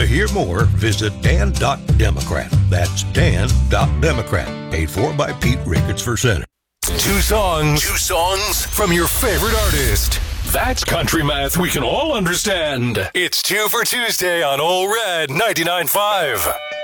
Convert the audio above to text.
To hear more, visit Dan.Democrat. That's Dan.Democrat. Paid for by Pete Ricketts for Senate. Two songs from your favorite artist. That's country math we can all understand. It's 2 for Tuesday on Ole Red 99.5.